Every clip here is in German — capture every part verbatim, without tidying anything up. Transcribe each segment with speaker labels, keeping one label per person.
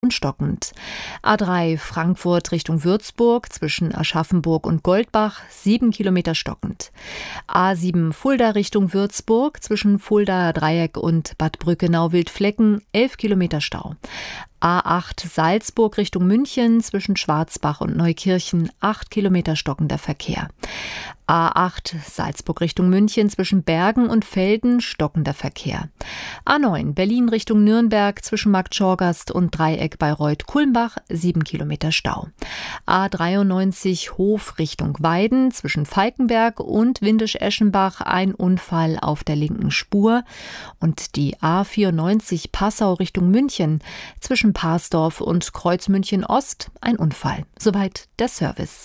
Speaker 1: und stockend. A drei Frankfurt Richtung Würzburg zwischen Aschaffenburg und Goldbach sieben Kilometer stockend. A sieben Fulda Richtung Würzburg zwischen Fuldaer Dreieck und Bad Brückenau-Wildflecken elf Kilometer Stau. A acht Salzburg Richtung München zwischen Schwarzbach und Neukirchen acht Kilometer stockender Verkehr. A acht Salzburg Richtung München zwischen Bergen und Velden stockender Verkehr. A neun Berlin Richtung Nürnberg zwischen Marktschorgast und Dreieck bei Reuth-Kulmbach sieben Kilometer Stau. A dreiundneunzig Hof Richtung Weiden zwischen Falkenberg und Windisch-Eschenbach ein Unfall auf der linken Spur. Und die A vierundneunzig Passau Richtung München zwischen Parsdorf und Kreuzmünchen Ost ein Unfall. Soweit der Service.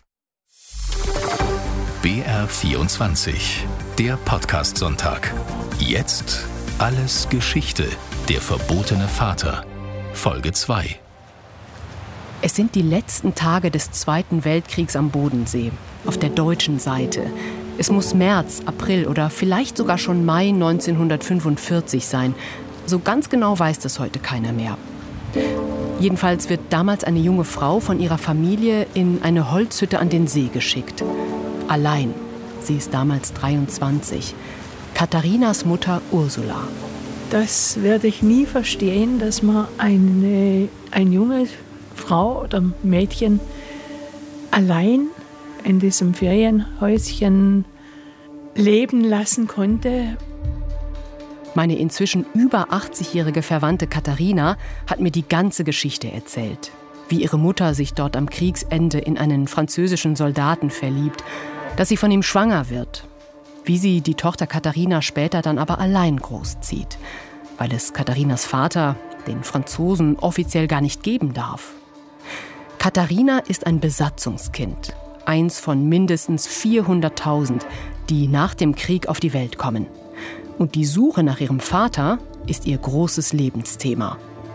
Speaker 2: B R vierundzwanzig, der Podcast-Sonntag. Jetzt alles Geschichte. Der verbotene Vater. Folge zwei.
Speaker 3: Es sind die letzten Tage des Zweiten Weltkriegs am Bodensee, auf der deutschen Seite. Es muss März, April oder vielleicht sogar schon Mai neunzehnhundertfünfundvierzig sein. So ganz genau weiß das heute keiner mehr. Jedenfalls wird damals eine junge Frau von ihrer Familie in eine Holzhütte an den See geschickt. Allein. Sie ist damals dreiundzwanzig. Katharinas Mutter Ursula.
Speaker 4: Das werde ich nie verstehen, dass man eine, eine junge Frau oder Mädchen allein in diesem Ferienhäuschen leben lassen konnte.
Speaker 3: Meine inzwischen über achtzigjährige Verwandte Katharina hat mir die ganze Geschichte erzählt. Wie ihre Mutter sich dort am Kriegsende in einen französischen Soldaten verliebt, dass sie von ihm schwanger wird. Wie sie die Tochter Katharina später dann aber allein großzieht, weil es Katharinas Vater, den Franzosen, offiziell gar nicht geben darf. Katharina ist ein Besatzungskind, eins von mindestens vierhunderttausend, die nach dem Krieg auf die Welt kommen. Und die Suche nach ihrem Vater ist ihr großes Lebensthema.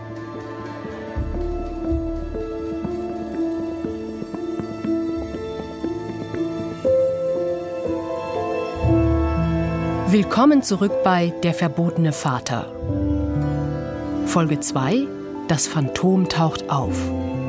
Speaker 3: Willkommen zurück bei Der verbotene Vater. Folge zwei: Das Phantom taucht auf.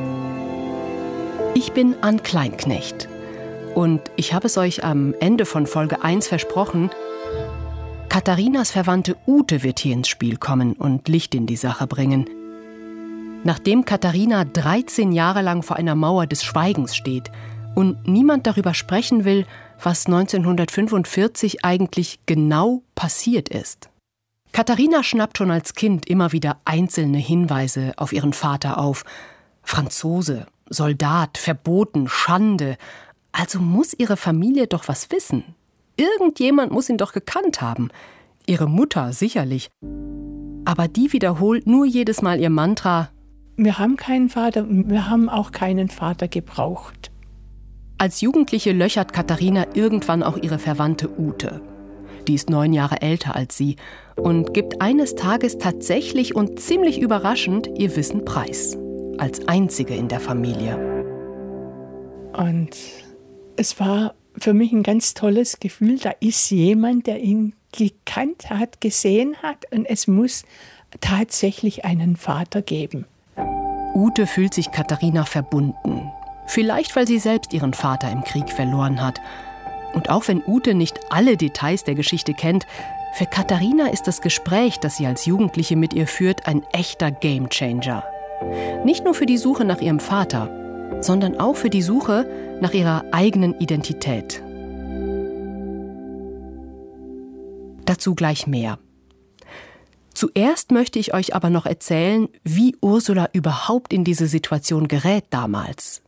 Speaker 3: Ich bin Ann Kleinknecht und ich habe es euch am Ende von Folge eins versprochen, Katharinas Verwandte Ute wird hier ins Spiel kommen und Licht in die Sache bringen. Nachdem Katharina dreizehn Jahre lang vor einer Mauer des Schweigens steht und niemand darüber sprechen will, was neunzehnhundertfünfundvierzig eigentlich genau passiert ist. Katharina schnappt schon als Kind immer wieder einzelne Hinweise auf ihren Vater auf. Franzose, Soldat, verboten, Schande. Also muss ihre Familie doch was wissen. Irgendjemand muss ihn doch gekannt haben. Ihre Mutter sicherlich. Aber die wiederholt nur jedes Mal ihr Mantra:
Speaker 4: Wir haben keinen Vater und wir haben auch keinen Vater gebraucht.
Speaker 3: Als Jugendliche löchert Katharina irgendwann auch ihre Verwandte Ute. Die ist neun Jahre älter als sie und gibt eines Tages tatsächlich und ziemlich überraschend ihr Wissen preis. Als einzige in der Familie.
Speaker 4: Und es war für mich ein ganz tolles Gefühl. Da ist jemand, der ihn gekannt hat, gesehen hat, und es muss tatsächlich einen Vater geben.
Speaker 3: Ute fühlt sich Katharina verbunden. Vielleicht, weil sie selbst ihren Vater im Krieg verloren hat. Und auch wenn Ute nicht alle Details der Geschichte kennt, für Katharina ist das Gespräch, das sie als Jugendliche mit ihr führt, ein echter Gamechanger. Nicht nur für die Suche nach ihrem Vater, sondern auch für die Suche nach ihrer eigenen Identität. Dazu gleich mehr. Zuerst möchte ich euch aber noch erzählen, wie Ursula überhaupt in diese Situation gerät damals.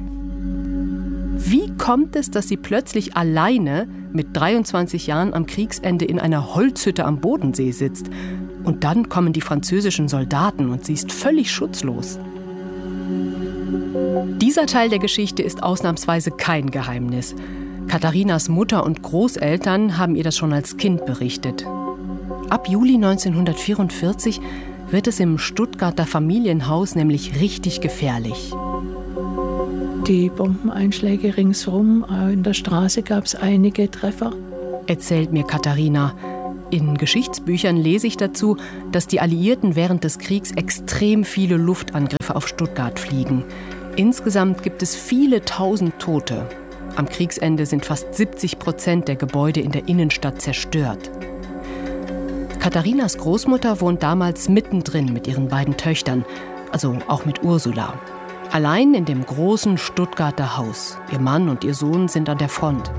Speaker 3: Wie kommt es, dass sie plötzlich alleine mit dreiundzwanzig Jahren am Kriegsende in einer Holzhütte am Bodensee sitzt? Und dann kommen die französischen Soldaten und sie ist völlig schutzlos. Dieser Teil der Geschichte ist ausnahmsweise kein Geheimnis. Katharinas Mutter und Großeltern haben ihr das schon als Kind berichtet. Ab Juli neunzehnhundertvierundvierzig wird es im Stuttgarter Familienhaus nämlich richtig gefährlich.
Speaker 4: Die Bombeneinschläge ringsherum, in der Straße gab es einige Treffer.
Speaker 3: Erzählt mir Katharina. In Geschichtsbüchern lese ich dazu, dass die Alliierten während des Kriegs extrem viele Luftangriffe auf Stuttgart fliegen. Insgesamt gibt es viele tausend Tote. Am Kriegsende sind fast siebzig Prozent der Gebäude in der Innenstadt zerstört. Katharinas Großmutter wohnt damals mittendrin mit ihren beiden Töchtern, also auch mit Ursula. Allein in dem großen Stuttgarter Haus. Ihr Mann und ihr Sohn sind an der Front.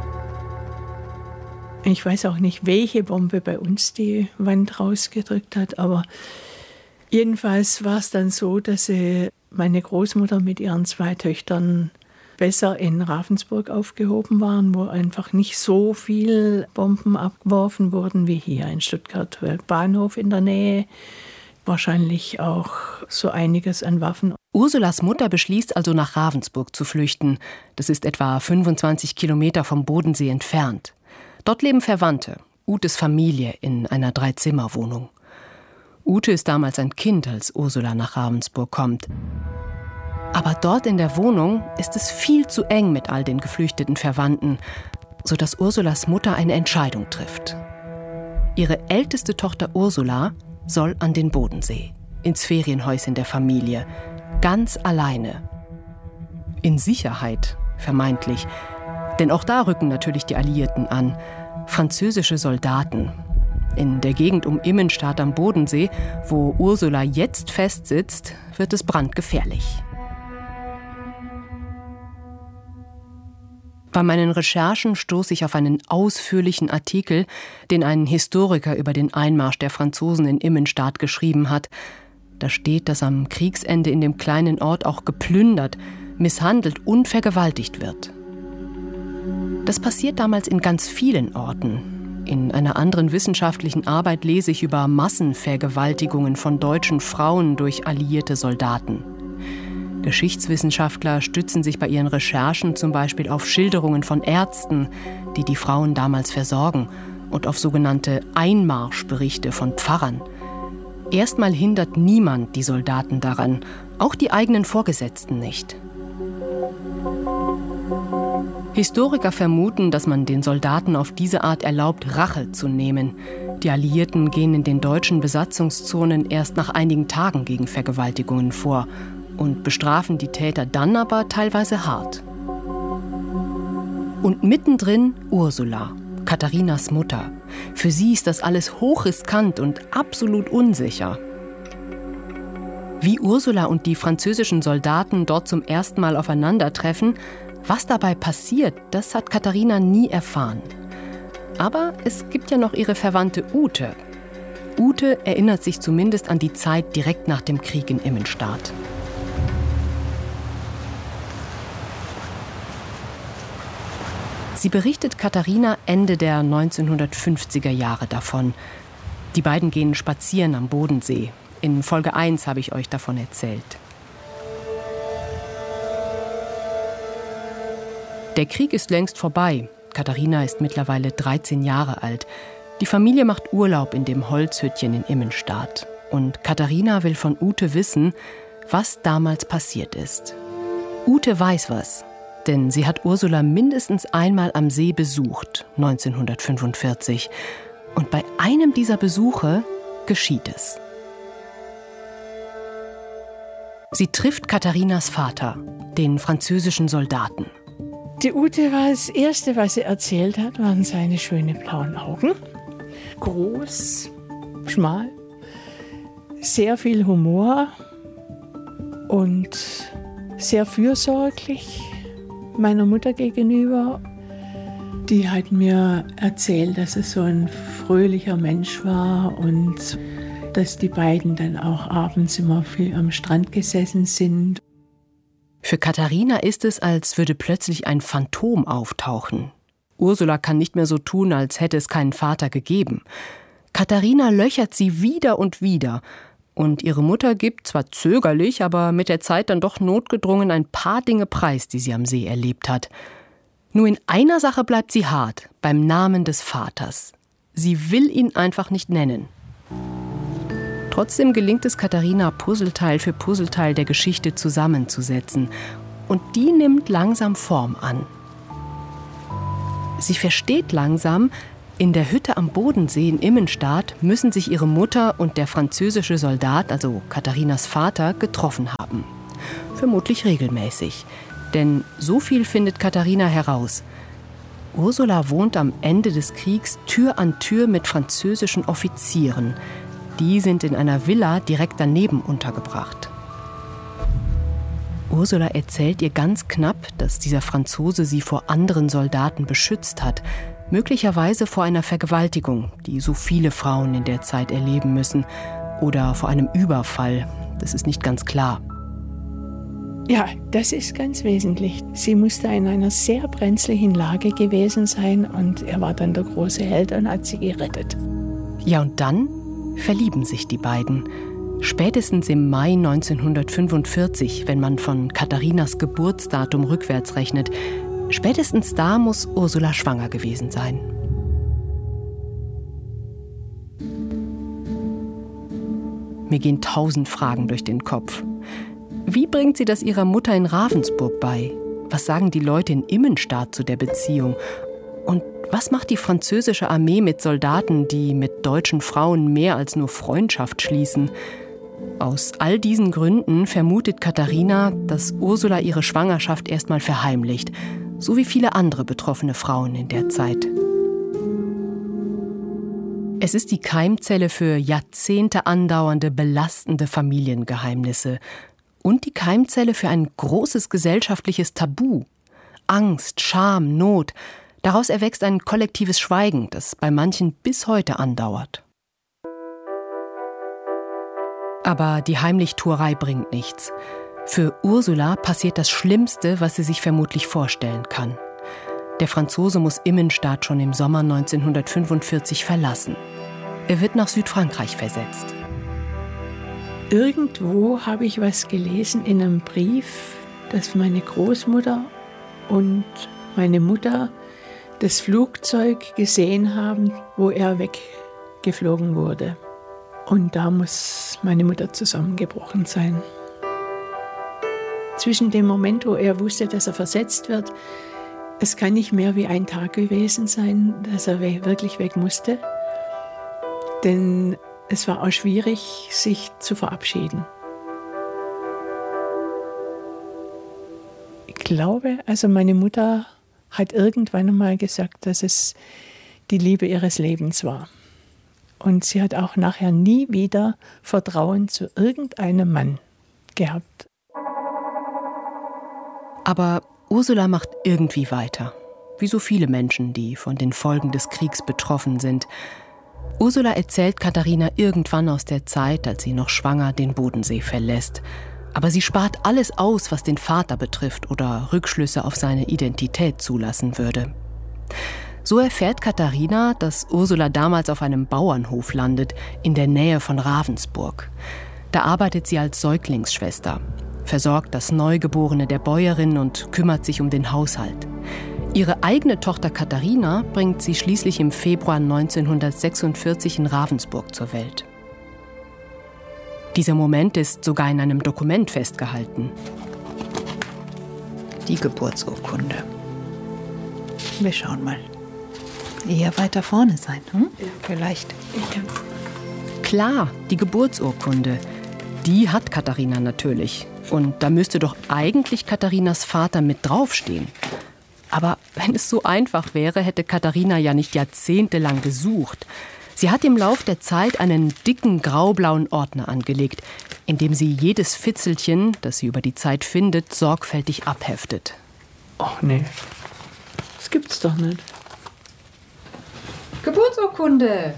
Speaker 4: Ich weiß auch nicht, welche Bombe bei uns die Wand rausgedrückt hat, aber jedenfalls war es dann so, dass sie, meine Großmutter mit ihren zwei Töchtern besser in Ravensburg aufgehoben waren, wo einfach nicht so viel Bomben abgeworfen wurden wie hier in Stuttgart. Bahnhof in der Nähe, wahrscheinlich auch so einiges an Waffen.
Speaker 3: Ursulas Mutter beschließt also, nach Ravensburg zu flüchten. Das ist etwa fünfundzwanzig Kilometer vom Bodensee entfernt. Dort leben Verwandte, Utes Familie in einer Dreizimmerwohnung. Ute ist damals ein Kind, als Ursula nach Ravensburg kommt. Aber dort in der Wohnung ist es viel zu eng mit all den geflüchteten Verwandten, sodass Ursulas Mutter eine Entscheidung trifft. Ihre älteste Tochter Ursula soll an den Bodensee, ins Ferienhäuschen der Familie, ganz alleine. In Sicherheit, vermeintlich. Denn auch da rücken natürlich die Alliierten an. Französische Soldaten. In der Gegend um Immenstadt am Bodensee, wo Ursula jetzt festsitzt, wird es brandgefährlich. Bei meinen Recherchen stoße ich auf einen ausführlichen Artikel, den ein Historiker über den Einmarsch der Franzosen in Immenstadt geschrieben hat. Da steht, dass am Kriegsende in dem kleinen Ort auch geplündert, misshandelt und vergewaltigt wird. Das passiert damals in ganz vielen Orten. In einer anderen wissenschaftlichen Arbeit lese ich über Massenvergewaltigungen von deutschen Frauen durch alliierte Soldaten. Geschichtswissenschaftler stützen sich bei ihren Recherchen zum Beispiel auf Schilderungen von Ärzten, die die Frauen damals versorgen, und auf sogenannte Einmarschberichte von Pfarrern. Erstmal hindert niemand die Soldaten daran, auch die eigenen Vorgesetzten nicht. Historiker vermuten, dass man den Soldaten auf diese Art erlaubt, Rache zu nehmen. Die Alliierten gehen in den deutschen Besatzungszonen erst nach einigen Tagen gegen Vergewaltigungen vor und bestrafen die Täter dann aber teilweise hart. Und mittendrin Ursula, Katharinas Mutter. Für sie ist das alles hochriskant und absolut unsicher. Wie Ursula und die französischen Soldaten dort zum ersten Mal aufeinandertreffen, was dabei passiert, das hat Katharina nie erfahren. Aber es gibt ja noch ihre Verwandte Ute. Ute erinnert sich zumindest an die Zeit direkt nach dem Krieg in Immenstadt. Sie berichtet Katharina Ende der neunzehnhundertfünfziger Jahre davon. Die beiden gehen spazieren am Bodensee. In Folge eins habe ich euch davon erzählt. Der Krieg ist längst vorbei. Katharina ist mittlerweile dreizehn Jahre alt. Die Familie macht Urlaub in dem Holzhüttchen in Immenstadt. Und Katharina will von Ute wissen, was damals passiert ist. Ute weiß was, denn sie hat Ursula mindestens einmal am See besucht, neunzehnhundertfünfundvierzig. Und bei einem dieser Besuche geschieht es. Sie trifft Katharinas Vater, den französischen Soldaten.
Speaker 4: Die Ute war das Erste, was sie erzählt hat, waren seine schönen blauen Augen. Groß, schmal, sehr viel Humor und sehr fürsorglich meiner Mutter gegenüber. Die hat mir erzählt, dass es so ein fröhlicher Mensch war und dass die beiden dann auch abends immer viel am Strand gesessen sind.
Speaker 3: Für Katharina ist es, als würde plötzlich ein Phantom auftauchen. Ursula kann nicht mehr so tun, als hätte es keinen Vater gegeben. Katharina löchert sie wieder und wieder. Und ihre Mutter gibt, zwar zögerlich, aber mit der Zeit dann doch notgedrungen ein paar Dinge preis, die sie am See erlebt hat. Nur in einer Sache bleibt sie hart, beim Namen des Vaters. Sie will ihn einfach nicht nennen. Trotzdem gelingt es Katharina, Puzzleteil für Puzzleteil der Geschichte zusammenzusetzen. Und die nimmt langsam Form an. Sie versteht langsam, In der Hütte am Bodensee in Immenstaad müssen sich ihre Mutter und der französische Soldat, also Katharinas Vater, getroffen haben. Vermutlich regelmäßig. Denn so viel findet Katharina heraus. Ursula wohnt am Ende des Kriegs Tür an Tür mit französischen Offizieren. Die sind in einer Villa direkt daneben untergebracht. Ursula erzählt ihr ganz knapp, dass dieser Franzose sie vor anderen Soldaten beschützt hat. Möglicherweise vor einer Vergewaltigung, die so viele Frauen in der Zeit erleben müssen. Oder vor einem Überfall. Das ist nicht ganz klar.
Speaker 4: Ja, das ist ganz wesentlich. Sie musste in einer sehr brenzlichen Lage gewesen sein und er war dann der große Held und hat sie gerettet.
Speaker 3: Ja, und dann verlieben sich die beiden. Spätestens im Mai neunzehnhundertfünfundvierzig, wenn man von Katharinas Geburtsdatum rückwärts rechnet, spätestens da muss Ursula schwanger gewesen sein. Mir gehen tausend Fragen durch den Kopf. Wie bringt sie das ihrer Mutter in Ravensburg bei? Was sagen die Leute in Immenstaad zu der Beziehung? Und was macht die französische Armee mit Soldaten, die mit deutschen Frauen mehr als nur Freundschaft schließen? Aus all diesen Gründen vermutet Katharina, dass Ursula ihre Schwangerschaft erstmal verheimlicht, so wie viele andere betroffene Frauen in der Zeit. Es ist die Keimzelle für Jahrzehnte andauernde, belastende Familiengeheimnisse und die Keimzelle für ein großes gesellschaftliches Tabu. Angst, Scham, Not. Daraus erwächst ein kollektives Schweigen, das bei manchen bis heute andauert. Aber die Heimlichtuerei bringt nichts. Für Ursula passiert das Schlimmste, was sie sich vermutlich vorstellen kann. Der Franzose muss Immenstaad schon im Sommer neunzehnhundertfünfundvierzig verlassen. Er wird nach Südfrankreich versetzt.
Speaker 4: Irgendwo habe ich was gelesen in einem Brief, dass meine Großmutter und meine Mutter das Flugzeug gesehen haben, wo er weggeflogen wurde. Und da muss meine Mutter zusammengebrochen sein. Zwischen dem Moment, wo er wusste, dass er versetzt wird, es kann nicht mehr wie ein Tag gewesen sein, dass er wirklich weg musste. Denn es war auch schwierig, sich zu verabschieden. Ich glaube, also meine Mutter hat irgendwann einmal gesagt, dass es die Liebe ihres Lebens war. Und sie hat auch nachher nie wieder Vertrauen zu irgendeinem Mann gehabt.
Speaker 3: Aber Ursula macht irgendwie weiter. Wie so viele Menschen, die von den Folgen des Kriegs betroffen sind. Ursula erzählt Katharina irgendwann aus der Zeit, als sie noch schwanger den Bodensee verlässt. Aber sie spart alles aus, was den Vater betrifft oder Rückschlüsse auf seine Identität zulassen würde. So erfährt Katharina, dass Ursula damals auf einem Bauernhof landet, in der Nähe von Ravensburg. Da arbeitet sie als Säuglingsschwester, versorgt das Neugeborene der Bäuerin und kümmert sich um den Haushalt. Ihre eigene Tochter Katharina bringt sie schließlich im Februar neunzehnhundertsechsundvierzig in Ravensburg zur Welt. Dieser Moment ist sogar in einem Dokument festgehalten.
Speaker 5: Die Geburtsurkunde. Wir schauen mal. Eher weiter vorne sein, hm? Vielleicht.
Speaker 3: Klar, die Geburtsurkunde. Die hat Katharina natürlich. Und da müsste doch eigentlich Katharinas Vater mit draufstehen. Aber wenn es so einfach wäre, hätte Katharina ja nicht jahrzehntelang gesucht. Sie hat im Lauf der Zeit einen dicken graublauen Ordner angelegt, in dem sie jedes Fitzelchen, das sie über die Zeit findet, sorgfältig abheftet.
Speaker 4: Ach nee, das gibt's doch nicht.
Speaker 5: Geburtsurkunde.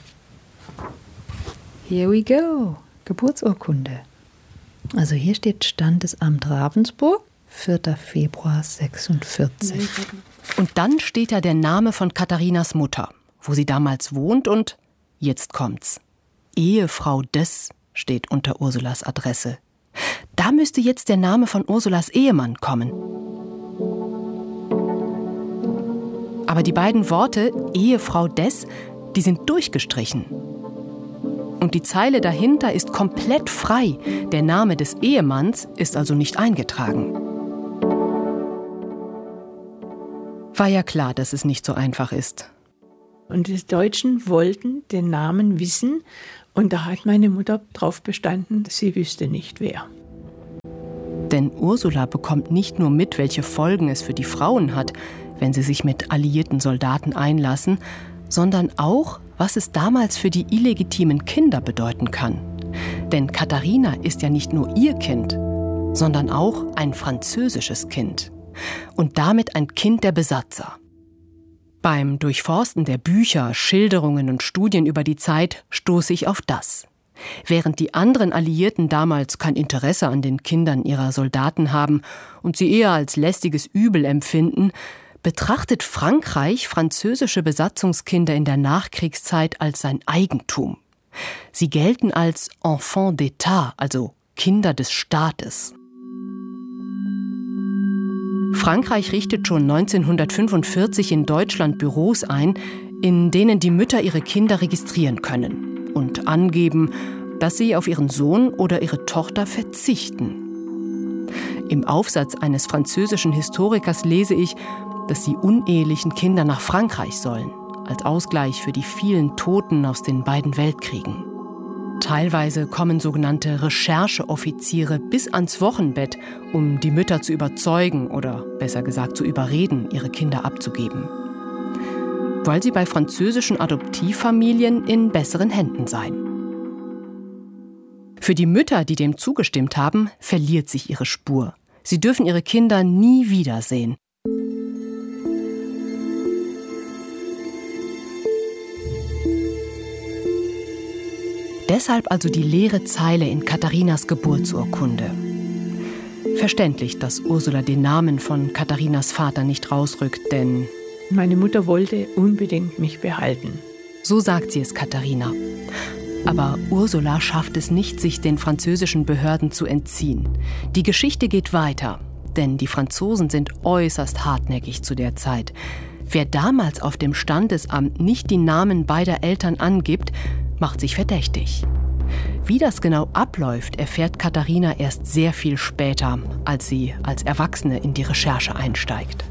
Speaker 5: Here we go. Geburtsurkunde. Also hier steht Standesamt Ravensburg, vierter Februar sechsundvierzig.
Speaker 3: Und dann steht da der Name von Katharinas Mutter, wo sie damals wohnt und jetzt kommt's. Ehefrau des steht unter Ursulas Adresse. Da müsste jetzt der Name von Ursulas Ehemann kommen. Aber die beiden Worte Ehefrau des, die sind durchgestrichen. Und die Zeile dahinter ist komplett frei. Der Name des Ehemanns ist also nicht eingetragen. War ja klar, dass es nicht so einfach ist.
Speaker 4: Und die Deutschen wollten den Namen wissen. Und da hat meine Mutter drauf bestanden, sie wüsste nicht wer.
Speaker 3: Denn Ursula bekommt nicht nur mit, welche Folgen es für die Frauen hat, wenn sie sich mit alliierten Soldaten einlassen, sondern auch, was es damals für die illegitimen Kinder bedeuten kann. Denn Katharina ist ja nicht nur ihr Kind, sondern auch ein französisches Kind. Und damit ein Kind der Besatzer. Beim Durchforsten der Bücher, Schilderungen und Studien über die Zeit stoße ich auf das. Während die anderen Alliierten damals kein Interesse an den Kindern ihrer Soldaten haben und sie eher als lästiges Übel empfinden, betrachtet Frankreich französische Besatzungskinder in der Nachkriegszeit als sein Eigentum. Sie gelten als Enfants d'État, also Kinder des Staates. Frankreich richtet schon neunzehnhundertfünfundvierzig in Deutschland Büros ein, in denen die Mütter ihre Kinder registrieren können und angeben, dass sie auf ihren Sohn oder ihre Tochter verzichten. Im Aufsatz eines französischen Historikers lese ich, dass die unehelichen Kinder nach Frankreich sollen, als Ausgleich für die vielen Toten aus den beiden Weltkriegen. Teilweise kommen sogenannte Rechercheoffiziere bis ans Wochenbett, um die Mütter zu überzeugen oder besser gesagt zu überreden, ihre Kinder abzugeben. Weil sie bei französischen Adoptivfamilien in besseren Händen seien. Für die Mütter, die dem zugestimmt haben, verliert sich ihre Spur. Sie dürfen ihre Kinder nie wiedersehen. Deshalb also die leere Zeile in Katharinas Geburtsurkunde. Verständlich, dass Ursula den Namen von Katharinas Vater nicht rausrückt, denn
Speaker 4: meine Mutter wollte unbedingt mich behalten.
Speaker 3: So sagt sie es Katharina. Aber Ursula schafft es nicht, sich den französischen Behörden zu entziehen. Die Geschichte geht weiter, denn die Franzosen sind äußerst hartnäckig zu der Zeit. Wer damals auf dem Standesamt nicht die Namen beider Eltern angibt, macht sich verdächtig. Wie das genau abläuft, erfährt Katharina erst sehr viel später, als sie als Erwachsene in die Recherche einsteigt.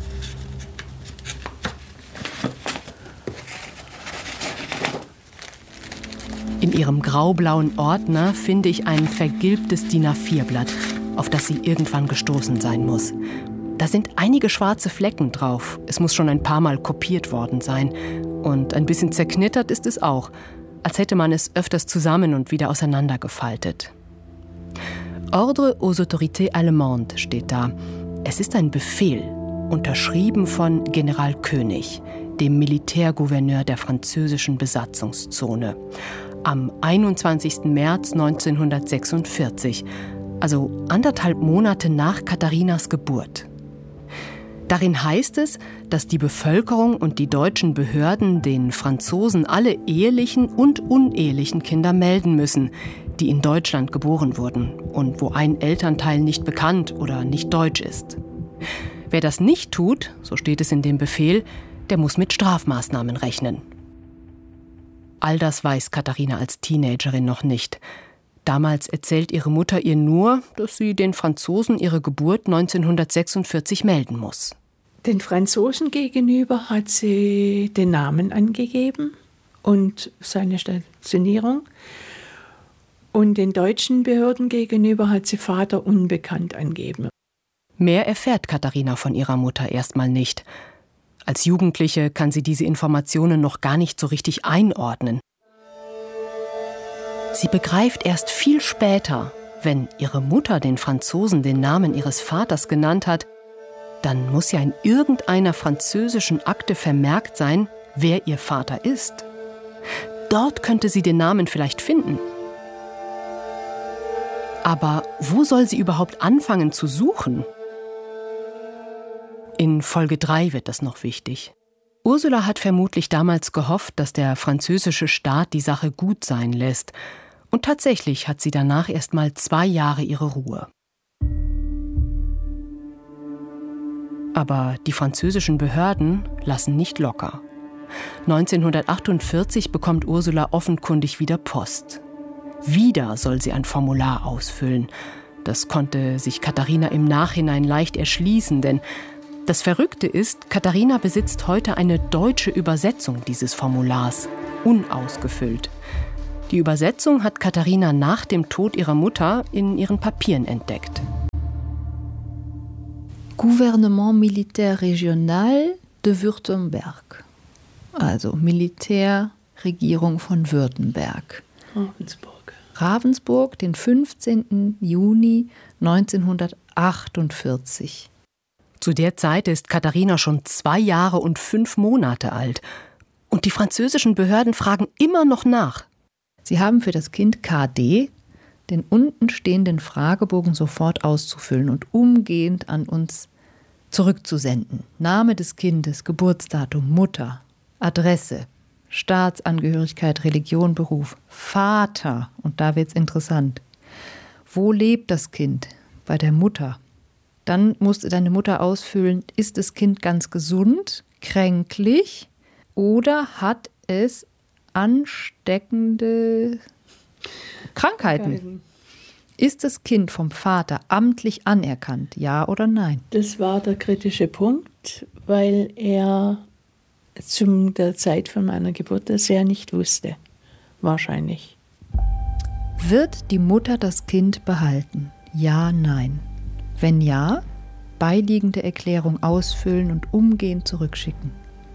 Speaker 3: In ihrem graublauen Ordner finde ich ein vergilbtes D I N A vier Blatt, auf das sie irgendwann gestoßen sein muss. Da sind einige schwarze Flecken drauf. Es muss schon ein paar Mal kopiert worden sein. Und ein bisschen zerknittert ist es auch, als hätte man es öfters zusammen und wieder auseinandergefaltet. Ordre aux autorités allemandes steht da. Es ist ein Befehl, unterschrieben von General König, dem Militärgouverneur der französischen Besatzungszone, am einundzwanzigsten März neunzehnhundertsechsundvierzig, also anderthalb Monate nach Katharinas Geburt. Darin heißt es, dass die Bevölkerung und die deutschen Behörden den Franzosen alle ehelichen und unehelichen Kinder melden müssen, die in Deutschland geboren wurden und wo ein Elternteil nicht bekannt oder nicht deutsch ist. Wer das nicht tut, so steht es in dem Befehl, der muss mit Strafmaßnahmen rechnen. All das weiß Katharina als Teenagerin noch nicht. Damals erzählt ihre Mutter ihr nur, dass sie den Franzosen ihre Geburt neunzehnhundertsechsundvierzig melden muss.
Speaker 4: Den Franzosen gegenüber hat sie den Namen angegeben und seine Stationierung. Und den deutschen Behörden gegenüber hat sie Vater unbekannt angegeben.
Speaker 3: Mehr erfährt Katharina von ihrer Mutter erstmal nicht. Als Jugendliche kann sie diese Informationen noch gar nicht so richtig einordnen. Sie begreift erst viel später, wenn ihre Mutter den Franzosen den Namen ihres Vaters genannt hat, dann muss ja in irgendeiner französischen Akte vermerkt sein, wer ihr Vater ist. Dort könnte sie den Namen vielleicht finden. Aber wo soll sie überhaupt anfangen zu suchen? In Folge drei wird das noch wichtig. Ursula hat vermutlich damals gehofft, dass der französische Staat die Sache gut sein lässt. Und tatsächlich hat sie danach erst mal zwei Jahre ihre Ruhe. Aber die französischen Behörden lassen nicht locker. neunzehnhundertachtundvierzig bekommt Ursula offenkundig wieder Post. Wieder soll sie ein Formular ausfüllen. Das konnte sich Katharina im Nachhinein leicht erschließen, denn Das Verrückte ist, Katharina besitzt heute eine deutsche Übersetzung dieses Formulars, unausgefüllt. Die Übersetzung hat Katharina nach dem Tod ihrer Mutter in ihren Papieren entdeckt.
Speaker 5: Gouvernement militaire régional de Württemberg. Also Militärregierung von Württemberg.
Speaker 4: Ravensburg.
Speaker 5: Ravensburg, den fünfzehnten Juni neunzehnhundertachtundvierzig.
Speaker 3: Zu der Zeit ist Katharina schon zwei Jahre und fünf Monate alt. Und die französischen Behörden fragen immer noch nach.
Speaker 5: Sie haben für das Kind K D den unten stehenden Fragebogen sofort auszufüllen und umgehend an uns zurückzusenden. Name des Kindes, Geburtsdatum, Mutter, Adresse, Staatsangehörigkeit, Religion, Beruf, Vater, und da wird's interessant. Wo lebt das Kind? Bei der Mutter. Dann musste deine Mutter ausfüllen, ist das Kind ganz gesund, kränklich oder hat es ansteckende Krankheiten? Ist das Kind vom Vater amtlich anerkannt, ja oder nein?
Speaker 4: Das war der kritische Punkt, weil er zu der Zeit von meiner Geburt das ja nicht wusste. Wahrscheinlich.
Speaker 5: Wird die Mutter das Kind behalten? Ja, nein. Wenn ja, beiliegende Erklärung ausfüllen und umgehend zurückschicken.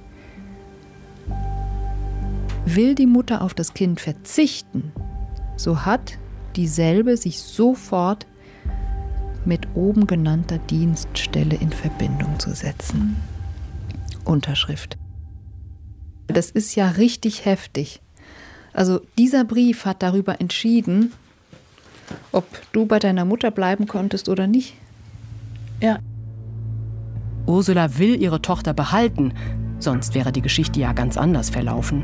Speaker 5: Will die Mutter auf das Kind verzichten, so hat dieselbe sich sofort mit oben genannter Dienststelle in Verbindung zu setzen. Unterschrift. Das ist ja richtig heftig. Also dieser Brief hat darüber entschieden, ob du bei deiner Mutter bleiben konntest oder nicht.
Speaker 4: Ja.
Speaker 3: Ursula will ihre Tochter behalten, sonst wäre die Geschichte ja ganz anders verlaufen.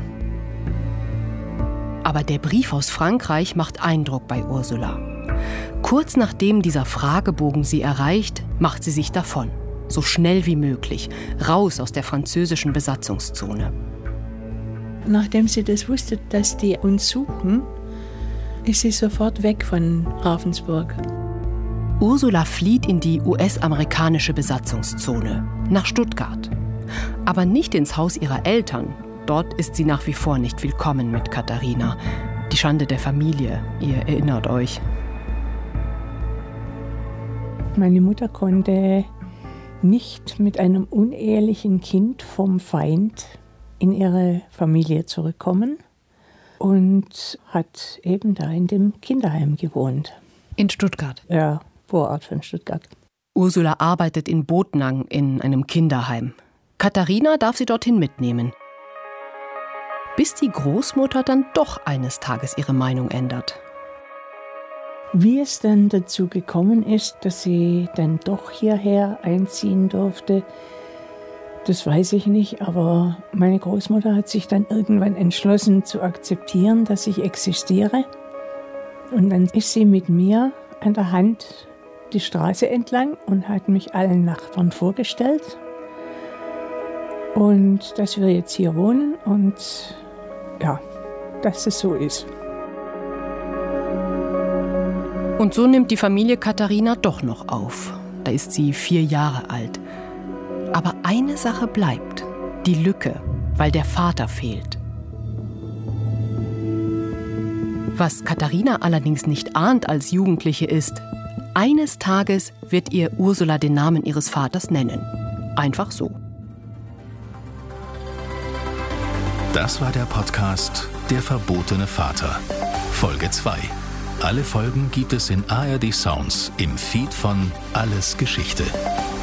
Speaker 3: Aber der Brief aus Frankreich macht Eindruck bei Ursula. Kurz nachdem dieser Fragebogen sie erreicht, macht sie sich davon. So schnell wie möglich, raus aus der französischen Besatzungszone.
Speaker 4: Nachdem sie das wusste, dass die uns suchen, ist sie sofort weg von Ravensburg.
Speaker 3: Ursula flieht in die U S-amerikanische Besatzungszone, nach Stuttgart. Aber nicht ins Haus ihrer Eltern. Dort ist sie nach wie vor nicht willkommen mit Katharina. Die Schande der Familie, ihr erinnert euch.
Speaker 4: Meine Mutter konnte nicht mit einem unehelichen Kind vom Feind in ihre Familie zurückkommen und hat eben da in dem Kinderheim gewohnt.
Speaker 5: In Stuttgart?
Speaker 4: Ja, Vorort von Stuttgart.
Speaker 3: Ursula arbeitet in Botnang in einem Kinderheim. Katharina darf sie dorthin mitnehmen. Bis die Großmutter dann doch eines Tages ihre Meinung ändert.
Speaker 4: Wie es dann dazu gekommen ist, dass sie dann doch hierher einziehen durfte, das weiß ich nicht, aber meine Großmutter hat sich dann irgendwann entschlossen zu akzeptieren, dass ich existiere. Und dann ist sie mit mir an der Hand die Straße entlang und hat mich allen Nachbarn vorgestellt. Und dass wir jetzt hier wohnen und ja, dass es so ist.
Speaker 3: Und so nimmt die Familie Katharina doch noch auf. Da ist sie vier Jahre alt. Aber eine Sache bleibt, die Lücke, weil der Vater fehlt. Was Katharina allerdings nicht ahnt als Jugendliche ist, eines Tages wird ihr Ursula den Namen ihres Vaters nennen. Einfach so.
Speaker 2: Das war der Podcast Der verbotene Vater, Folge zwei. Alle Folgen gibt es in A R D Sounds im Feed von Alles Geschichte.